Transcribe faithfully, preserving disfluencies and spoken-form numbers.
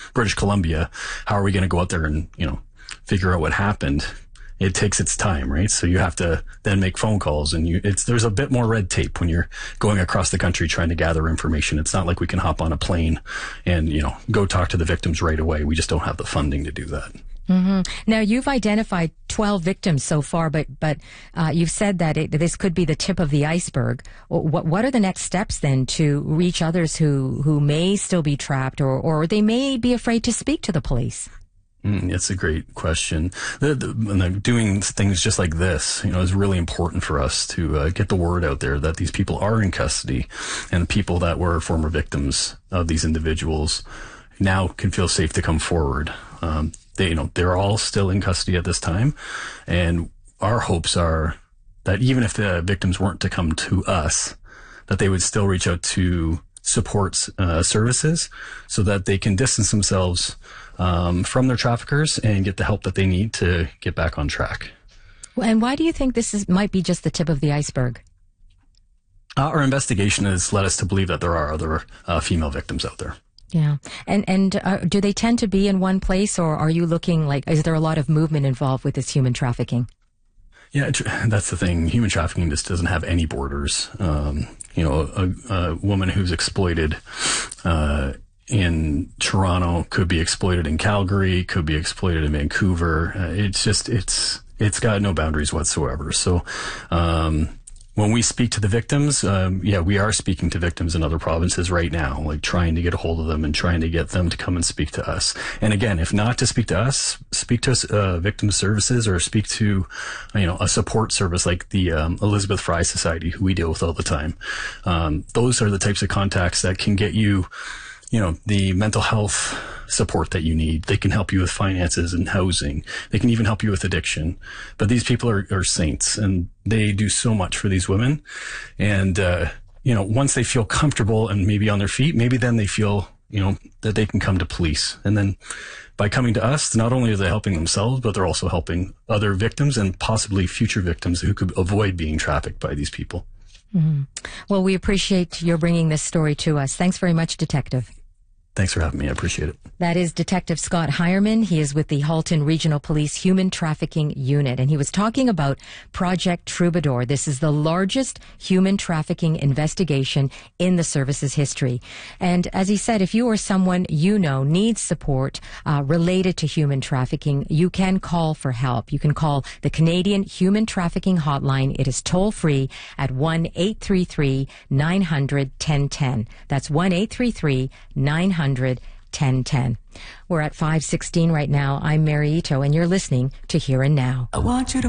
British Columbia. How are we going to go out there and, you know, figure out what happened? It takes its time, right? So you have to then make phone calls, and you, it's, there's a bit more red tape when you're going across the country trying to gather information. It's not like we can hop on a plane and, you know, go talk to the victims right away. We just don't have the funding to do that. Mm-hmm. Now, you've identified twelve victims so far, but but uh, you've said that it, this could be the tip of the iceberg. What what are the next steps then to reach others who, who may still be trapped, or, or they may be afraid to speak to the police? Mm, it's a great question. The, the, and the, doing things just like this, you know, is really important for us to uh, get the word out there that these people are in custody, and people that were former victims of these individuals now can feel safe to come forward. Um, they, you know, they're all still in custody at this time, and our hopes are that even if the victims weren't to come to us, that they would still reach out to support uh, services so that they can distance themselves um, from their traffickers and get the help that they need to get back on track. And why do you think this is, might be just the tip of the iceberg? Uh, our investigation has led us to believe that there are other uh, female victims out there. Yeah. And, and uh, do they tend to be in one place, or are you looking like, is there a lot of movement involved with this human trafficking? Yeah, that's the thing. Human trafficking just doesn't have any borders. Um, you know, a, a woman who's exploited uh, in Toronto could be exploited in Calgary, could be exploited in Vancouver. Uh, it's just, it's, it's got no boundaries whatsoever. So, um, when we speak to the victims, um, yeah, we are speaking to victims in other provinces right now, like trying to get a hold of them and trying to get them to come and speak to us. And again, if not to speak to us, speak to uh, victim services, or speak to, you know, a support service like the um, Elizabeth Fry Society, who we deal with all the time. Um, those are the types of contacts that can get you, you know, the mental health support that you need. They can help you with finances and housing. They can even help you with addiction. But these people are, are saints, and they do so much for these women. And, uh, you know, once they feel comfortable and maybe on their feet, maybe then they feel, you know, that they can come to police. And then by coming to us, not only are they helping themselves, but they're also helping other victims and possibly future victims who could avoid being trafficked by these people. Mm-hmm. Well, we appreciate your bringing this story to us. Thanks very much, Detective. Thanks for having me. I appreciate it. That is Detective Scott Hireman. He is with the Halton Regional Police Human Trafficking Unit, and he was talking about Project Troubadour. This is the largest human trafficking investigation in the service's history. And as he said, if you or someone you know needs support uh, related to human trafficking, you can call for help. You can call the Canadian Human Trafficking Hotline. It is toll-free at one eight three three, nine hundred, ten ten. That's one eight three three, nine hundred, ten ten. We're at five sixteen right now. I'm Mary Ito, and you're listening to Here and Now. I want you to